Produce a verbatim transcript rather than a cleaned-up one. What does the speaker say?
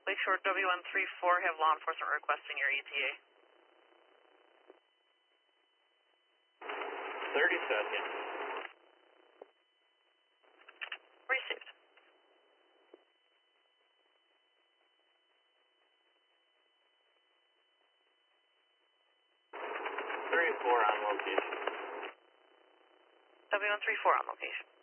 Lakeshore W one three four, have law enforcement requesting your E T A. thirty seconds. Received. three four on location. W one three four on location.